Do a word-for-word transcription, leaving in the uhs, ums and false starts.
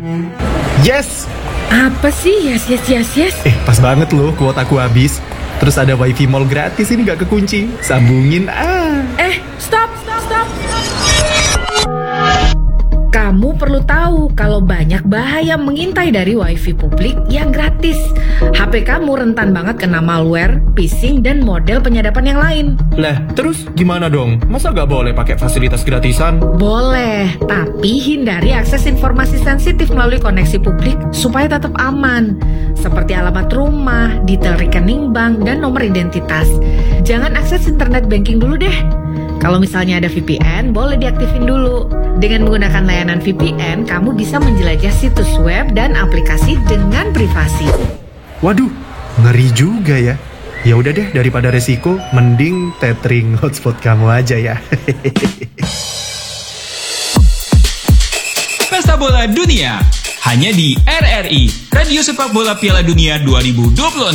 Yes! Apa sih yes yes yes yes? Eh, pas banget loh kuotaku habis. Terus ada wifi mall gratis, ini gak kekunci. Sambungin ah. Eh, stop, stop, stop. Kamu perlu tahu kalau banyak bahaya mengintai dari wifi publik yang gratis. H P kamu rentan banget kena malware, phishing, dan model penyadapan yang lain. Lah, terus gimana dong? Masa gak boleh pakai fasilitas gratisan? Boleh, tapi hindari akses informasi sensitif melalui koneksi publik supaya tetap aman. Seperti alamat rumah, detail rekening bank, dan nomor identitas. Jangan akses internet banking dulu deh. Kalau misalnya ada V P N, boleh diaktifin dulu. Dengan menggunakan layanan V P N, kamu bisa menjelajah situs web dan aplikasi dengan privasi. Waduh, ngeri juga ya. Ya udah deh, daripada resiko, mending tethering hotspot kamu aja ya. Pesta Bola Dunia hanya di R R I, Radio Sepak Bola Piala Dunia dua ribu dua puluh enam.